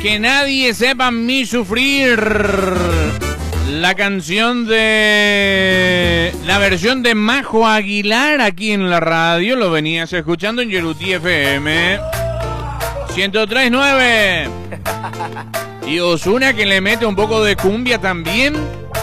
Que nadie sepa mi sufrir. La canción de... La versión de Majo Aguilar aquí en la radio. Lo venías escuchando en Yerutí FM 103.9. Y Ozuna, que le mete un poco de cumbia también.